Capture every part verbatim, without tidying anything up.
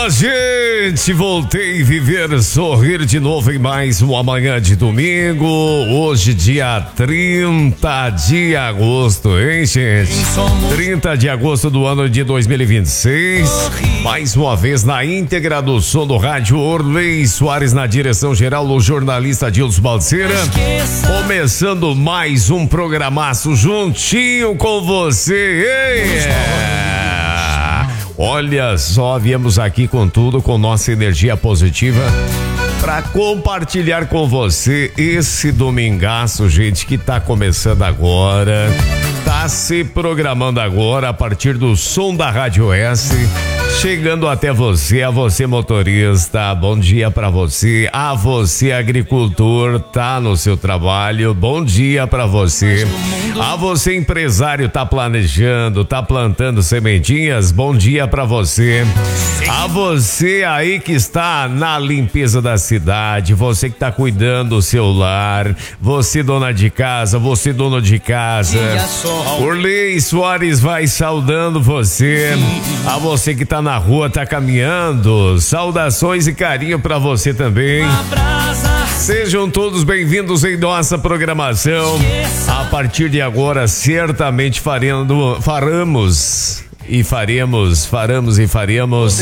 Boa, gente, voltei a viver, sorrir de novo em mais uma manhã de domingo. Hoje, dia trinta de agosto, hein, gente? trinta de agosto do ano de dois mil e vinte e seis. Mais uma vez na íntegra do som do rádio, Orley Soares na direção geral, o jornalista Adilson Balseira. Começando mais um programaço juntinho com você, hein? Olha só, viemos aqui com tudo, com nossa energia positiva para compartilhar com você esse domingaço, gente, que tá começando agora, tá se programando agora a partir do som da Rádio S, chegando até você, a você motorista, bom dia para você, a você agricultor, tá no seu trabalho, bom dia para você, a você empresário, tá planejando, tá plantando sementinhas, bom dia para você, a você aí que está na limpeza da cidade, você que tá cuidando do seu lar, você dona de casa, você dono de casa, Orley Soares vai saudando você, a você que tá na rua, tá caminhando, saudações e carinho pra você também. Sejam todos bem-vindos em nossa programação. A partir de agora, certamente farendo, faremos e faremos, faremos e faremos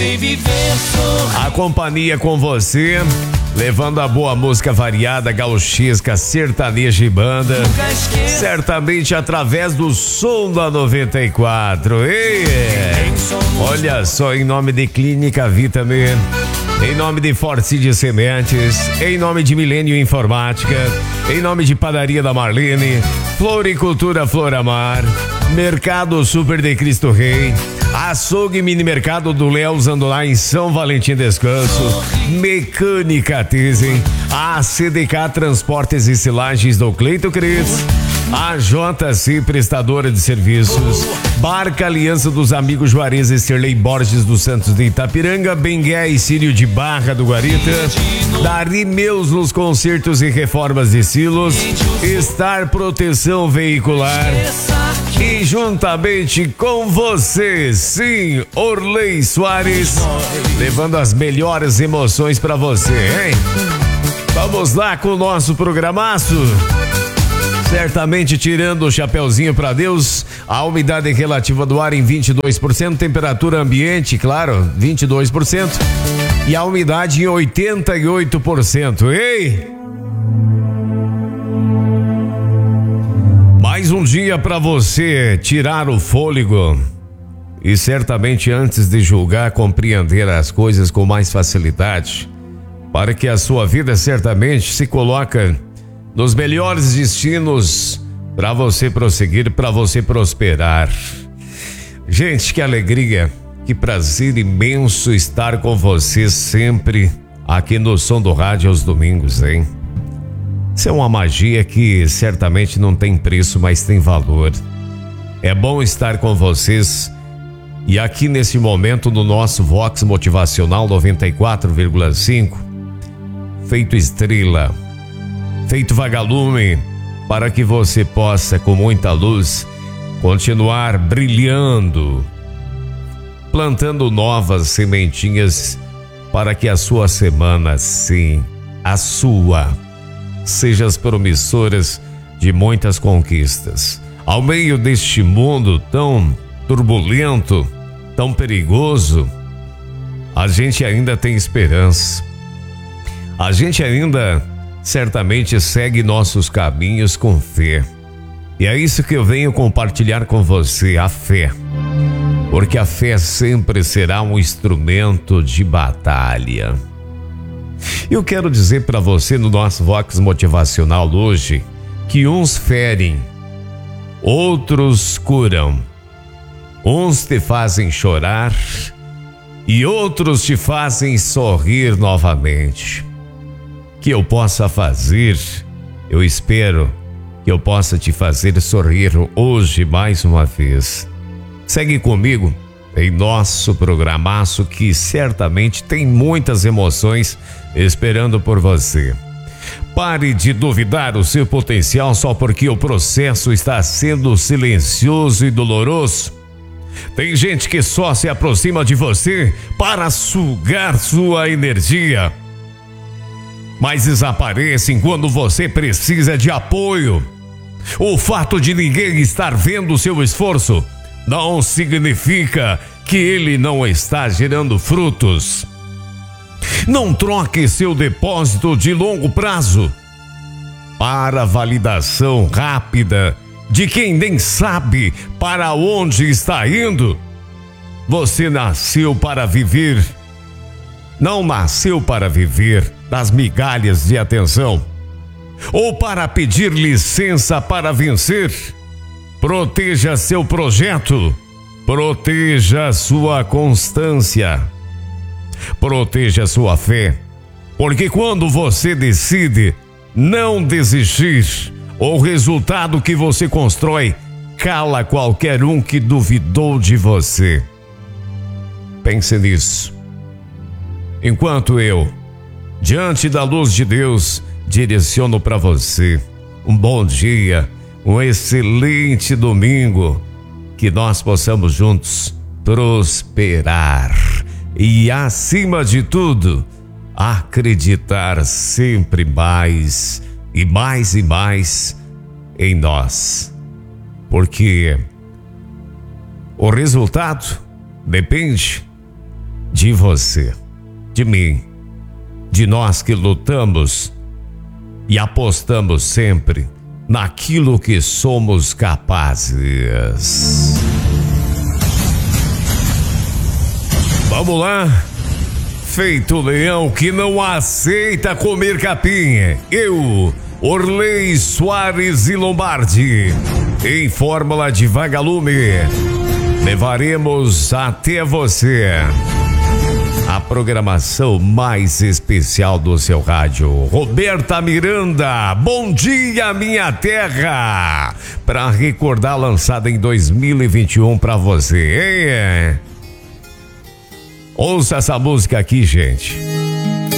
a companhia com você, levando a boa música variada, gauchesca, sertaneja e banda, certamente através do som da noventa e quatro. Ei, olha só, em nome de Clínica Vitamin, em nome de Forcide Sementes, em nome de Milênio Informática, em nome de Padaria da Marlene, Floricultura Floramar, Mercado Super de Cristo Rei, Açougue Mini Mercado do Léo Zandolá em São Valentim Descanso, Mecânica Tizen, a C D K Transportes e Silagens do Cleito Cris, a J C Prestadora de Serviços, Barca Aliança dos Amigos Juarez e Serlei Borges dos Santos de Itapiranga, Bengué e Sírio de Barra do Guarita, Dari Meus nos Concertos e Reformas de Silos, Star Proteção Veicular e juntamente com você, sim, Orley Soares, levando as melhores emoções pra você, hein? Vamos lá com o nosso programaço. Certamente tirando o chapeuzinho para Deus, a umidade relativa do ar em vinte e dois por cento, temperatura ambiente, claro, vinte e dois por cento e a umidade em oitenta e oito por cento. Ei! Mais um dia para você tirar o fôlego e certamente antes de julgar, compreender as coisas com mais facilidade, para que a sua vida certamente se coloque nos melhores destinos para você prosseguir, para você prosperar. Gente, que alegria, que prazer imenso estar com você sempre aqui no Som do Rádio aos domingos, hein? Isso é uma magia que certamente não tem preço, mas tem valor. É bom estar com vocês e aqui nesse momento no nosso Vox Motivacional noventa e quatro vírgula cinco, feito estrela, feito vagalume, para que você possa, com muita luz, continuar brilhando, plantando novas sementinhas para que a sua semana, sim, a sua, seja as promissoras de muitas conquistas. Ao meio deste mundo tão turbulento, tão perigoso, a gente ainda tem esperança. A gente ainda certamente segue nossos caminhos com fé. E é isso que eu venho compartilhar com você, a fé. Porque a fé sempre será um instrumento de batalha. Eu quero dizer para você no nosso Vox Motivacional hoje que uns ferem, outros curam. Uns te fazem chorar e outros te fazem sorrir novamente. Que eu possa fazer, eu espero que eu possa te fazer sorrir hoje mais uma vez. Segue comigo em nosso programaço que certamente tem muitas emoções esperando por você. Pare de duvidar o seu potencial só porque o processo está sendo silencioso e doloroso. Tem gente que só se aproxima de você para sugar sua energia, mas desaparecem quando você precisa de apoio. O fato de ninguém estar vendo seu esforço não significa que ele não está gerando frutos. Não troque seu depósito de longo prazo para validação rápida de quem nem sabe para onde está indo. Você nasceu para viver. Não nasceu para viver das migalhas de atenção ou para pedir licença para vencer. Proteja seu projeto. Proteja sua constância. Proteja sua fé. Porque quando você decide não desistir, o resultado que você constrói cala qualquer um que duvidou de você. Pense nisso. Enquanto eu, diante da luz de Deus, direciono para você um bom dia, um excelente domingo, que nós possamos juntos prosperar e, acima de tudo, acreditar sempre mais e mais e mais em nós, porque o resultado depende de você, de mim, de nós que lutamos e apostamos sempre naquilo que somos capazes. Vamos lá? Feito leão que não aceita comer capim, eu, Orley Soares e Lombardi, em fórmula de vagalume, levaremos até você a programação mais especial do seu rádio. Roberta Miranda, Bom Dia Minha Terra, para recordar, lançada em dois mil e vinte e um para você, hein? Ouça essa música aqui, gente.